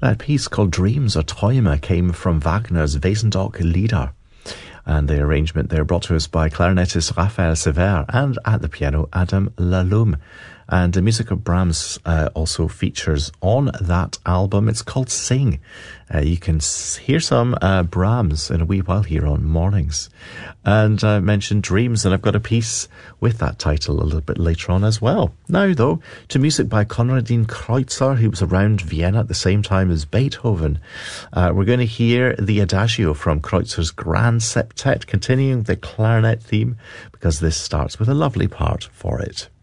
That piece called Dreams or Träume came from Wagner's Wesendonck Lieder. And the arrangement there brought to us by clarinetist Raphael Sever and at the piano Adam Laloum. And the music of Brahms also features on that album. It's called Sing. You can hear some Brahms in a wee while here on Mornings. And I mentioned Dreams, and I've got a piece with that title a little bit later on as well. Now, though, to music by Konradin Kreutzer, who was around Vienna at the same time as Beethoven. We're going to hear the Adagio from Kreutzer's Grand Septet, continuing the clarinet theme, because this starts with a lovely part for it.